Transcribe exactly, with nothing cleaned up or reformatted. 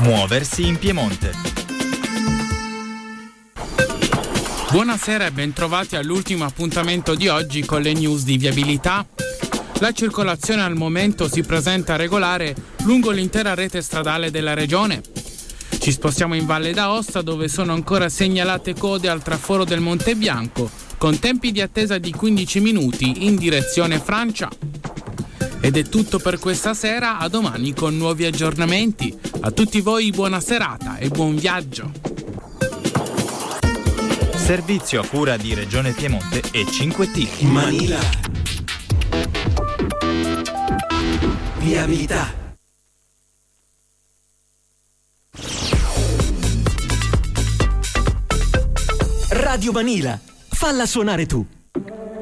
Muoversi in Piemonte. Buonasera e bentrovati all'ultimo appuntamento di oggi con le news di viabilità. La circolazione al momento si presenta regolare lungo l'intera rete stradale della regione. Ci spostiamo in Valle d'Aosta, dove sono ancora segnalate code al traforo del Monte Bianco, con tempi di attesa di quindici minuti in direzione Francia. Ed è tutto per questa sera, a domani con nuovi aggiornamenti. A tutti voi buona serata e buon viaggio. Servizio a cura di Regione Piemonte e cinque T. Manila. Viabilità. Radio Manila. Falla suonare tu.